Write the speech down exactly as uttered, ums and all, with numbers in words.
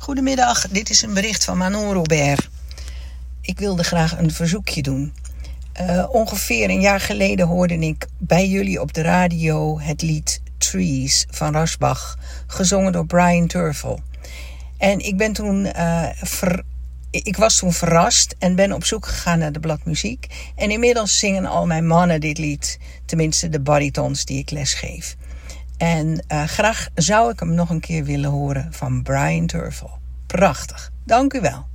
Goedemiddag, dit is een bericht van Manon Robert. Ik wilde graag een verzoekje doen. Uh, ongeveer een jaar geleden hoorde ik bij jullie op de radio het lied Trees van Rasbach, gezongen door Brian Turfel. En ik ben toen uh, ver, ik was toen verrast en ben op zoek gegaan naar de bladmuziek. En inmiddels zingen al mijn mannen dit lied, tenminste de baritons die ik lesgeef. En uh, graag zou ik hem nog een keer willen horen van Brian Turfel. Prachtig. Dank u wel.